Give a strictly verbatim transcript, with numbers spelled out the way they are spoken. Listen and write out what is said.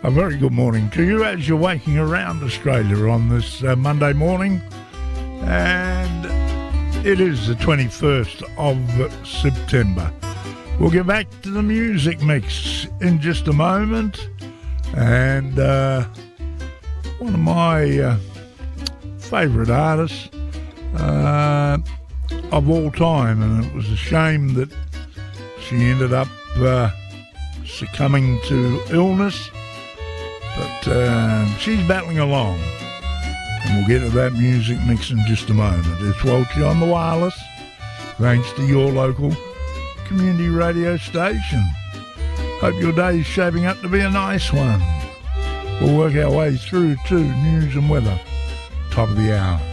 A very good morning to you as you're waking around Australia on this uh, Monday morning. And it is the twenty-first of September. We'll get back to the music mix in just a moment. And uh, one of my uh, favourite artists uh, of all time, and it was a shame that she ended up uh, succumbing to illness. But uh, she's battling along. And we'll get to that music mix in just a moment. It's Walshy on the wireless, thanks to your local community radio station. Hope your day is shaping up to be a nice one. We'll work our way through to news and weather, top of the hour.